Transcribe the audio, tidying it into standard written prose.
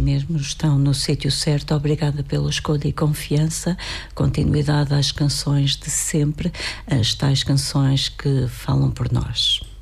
mesmo estão no sítio certo. Obrigada pela escolha e confiança, continuidade às canções de sempre, as tais canções que falam por nós.